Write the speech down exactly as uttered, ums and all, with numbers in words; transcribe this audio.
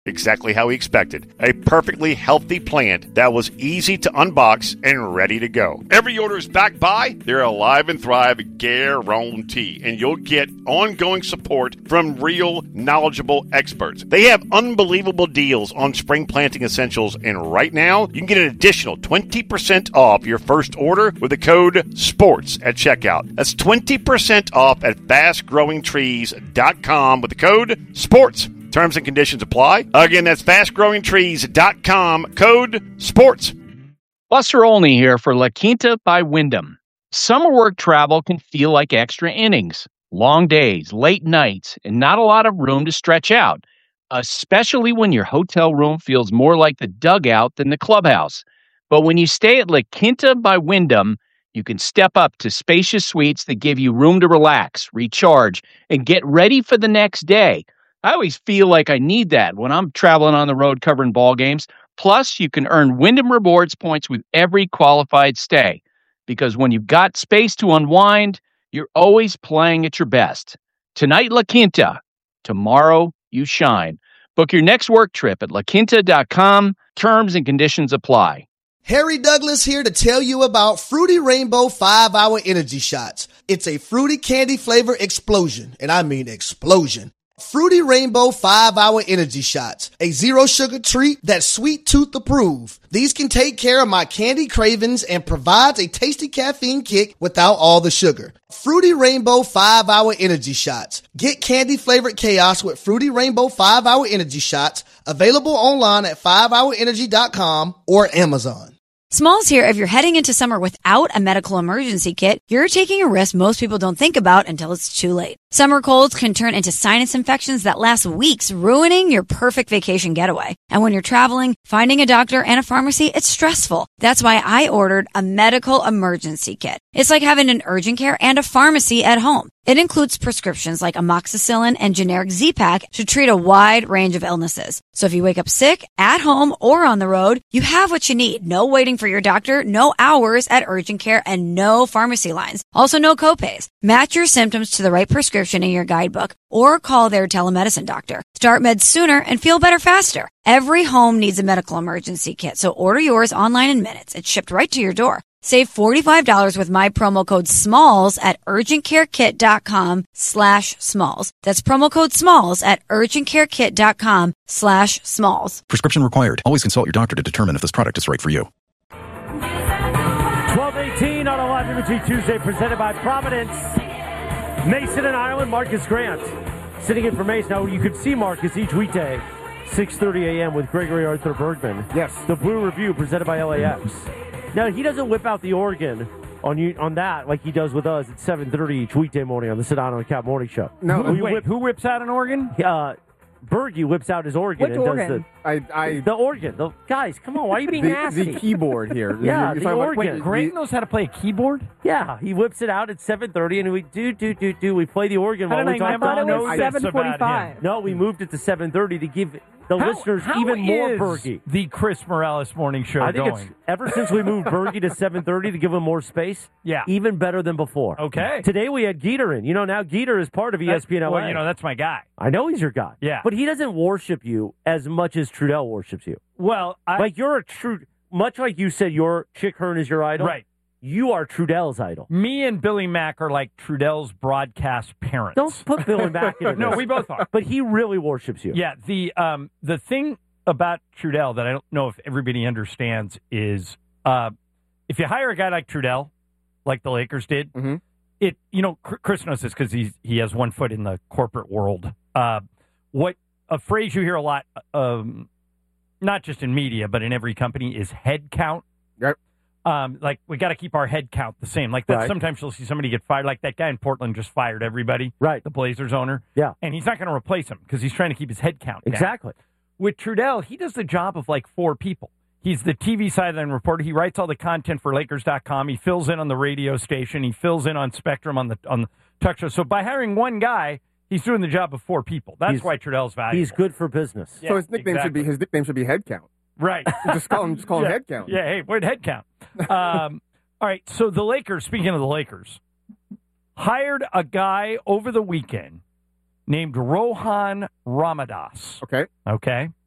Exactly how he expected. A perfectly healthy plant that was easy to unbox and ready to go. Every order is backed by their Alive and Thrive guarantee, and you'll get ongoing support from real, knowledgeable experts. They have unbelievable deals on spring planting essentials, and right now, you can get an additional twenty percent off your first order with the code SPORTS at checkout. That's twenty percent off at fast growing trees dot com with the code SPORTS. Terms and conditions apply. Again, that's fast growing trees dot com, code SPORTS. Buster Olney here for La Quinta by Wyndham. Summer work travel can feel like extra innings. Long days, late nights, and not a lot of room to stretch out, especially when your hotel room feels more like the dugout than the clubhouse. But when you stay at La Quinta by Wyndham, you can step up to spacious suites that give you room to relax, recharge, and get ready for the next day. I always feel like I need that when I'm traveling on the road covering ball games. Plus, you can earn Wyndham Rewards points with every qualified stay. Because when you've got space to unwind, you're always playing at your best. Tonight, La Quinta. Tomorrow, you shine. Book your next work trip at la quinta dot com. Terms and conditions apply. Harry Douglas here to tell you about Fruity Rainbow five hour Energy Shots. It's a fruity candy flavor explosion, and I mean explosion. Fruity Rainbow five hour Energy Shots, a zero sugar treat that's sweet tooth approved. These can take care of my candy cravings and provides a tasty caffeine kick without all the sugar. Fruity Rainbow five hour Energy Shots. Get candy flavored chaos with Fruity Rainbow five hour Energy Shots, available online at five hour energy dot com or Amazon. Smalls here. If you're heading into summer without a medical emergency kit, you're taking a risk most people don't think about until it's too late. Summer colds can turn into sinus infections that last weeks, ruining your perfect vacation getaway. And when you're traveling, finding a doctor and a pharmacy, it's stressful. That's why I ordered a medical emergency kit. It's like having an urgent care and a pharmacy at home. It includes prescriptions like amoxicillin and generic Z-Pak to treat a wide range of illnesses. So if you wake up sick, at home, or on the road, you have what you need. No waiting for your doctor, no hours at urgent care, and no pharmacy lines. Also, no copays. Match your symptoms to the right prescription in your guidebook or call their telemedicine doctor. Start meds sooner and feel better faster. Every home needs a medical emergency kit, so order yours online in minutes. It's shipped right to your door. Save forty-five dollars with my promo code SMALLS at urgentcarekit.com slash smalls. That's promo code SMALLS at urgentcarekit.com slash smalls. Prescription required. Always consult your doctor to determine if this product is right for you. twelve eighteen on a Live Imaging Tuesday presented by Providence. Mason and Ireland, Marcus Grant sitting in for Mason. Now, you can see Marcus each weekday, six thirty a.m. with Gregory Arthur Bergman. Yes. The Blue Review presented by L A X. Now, he doesn't whip out the organ on you on that like he does with us at seven thirty each weekday morning on the Sedano and Cap Morning Show. No, who, wait, whip, who whips out an organ? Uh, Bergie whips out his organ. Which and organ? does the, I, I, the organ. The, guys, come on. Why are you being the, nasty? the keyboard here. Yeah, You're the talking about- organ. wait, Grant the- knows how to play a keyboard? Yeah, he whips it out at seven thirty, and we do, do, do, do. We play the organ How while did we I talk never about know it. this about him? No, we moved it to seven thirty to give the How- listeners how even more is Bergie. the Chris Morales Morning Show I think going? it's ever since we moved Bergie to seven thirty to give him more space. Yeah. even better than before. Okay. Today we had Geeter in. You know, now Geeter is part of E S P N L A. Well, you know, that's my guy. I know he's your guy. Yeah. but he doesn't worship you as much as Trudell worships you. Well, I, like you're a true, much like you said, your Chick Hearn is your idol. Right. You are Trudell's idol. Me and Billy Mack are like Trudell's broadcast parents. Don't put Billy Mack in No, this. we both are. But he really worships you. Yeah, the um the thing about Trudell that I don't know if everybody understands is uh, if you hire a guy like Trudell, like the Lakers did, Mhm. it you know Chris knows this because he he has one foot in the corporate world. Uh, what a phrase you hear a lot, um, not just in media but in every company, is head count. Yep. Um, like we got to keep our head count the same. Like that. Right. Sometimes you'll see somebody get fired. Like that guy in Portland just fired everybody. Right. The Blazers owner. Yeah. And he's not going to replace him because he's trying to keep his head count down. Exactly. With Trudell, he does the job of like four people. He's the T V sideline reporter. He writes all the content for Lakers dot com. He fills in on the radio station. He fills in on Spectrum on the on the talk show. So by hiring one guy, he's doing the job of four people. That's He's- why Trudell's valuable. He's good for business. Yeah, so his nickname should be exactly. his nickname should be Head Count. Right. Just call him just call him yeah. Head Count. Yeah, hey, where'd head count? Um, all right, so the Lakers, speaking of the Lakers, hired a guy over the weekend named Rohan Ramadas. Okay. Okay.